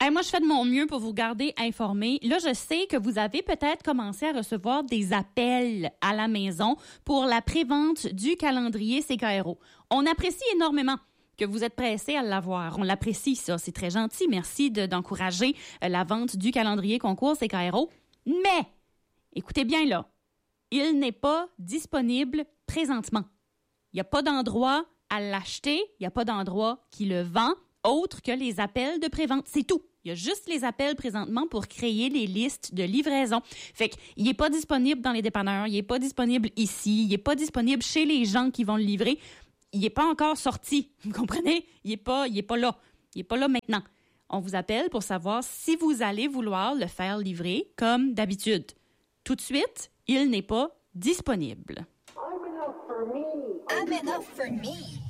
moi, je fais de mon mieux pour vous garder informés. Là, je sais que vous avez peut-être commencé à recevoir des appels à la maison pour la prévente du calendrier CKRO. On apprécie énormément que vous êtes pressés à l'avoir. On l'apprécie, ça. C'est très gentil. Merci d'encourager la vente du calendrier concours CKRO. Mais, écoutez bien là, il n'est pas disponible présentement. Il n'y a pas d'endroit à l'acheter. Il n'y a pas d'endroit qui le vend autre que les appels de prévente. C'est tout. Il y a juste les appels présentement pour créer les listes de livraison. Fait qu'il n'est pas disponible dans les dépanneurs. Il n'est pas disponible ici. Il n'est pas disponible chez les gens qui vont le livrer. Il n'est pas encore sorti. Vous comprenez? Il n'est pas là. Il n'est pas là maintenant. On vous appelle pour savoir si vous allez vouloir le faire livrer comme d'habitude. Tout de suite, il n'est pas disponible. I'm enough for me.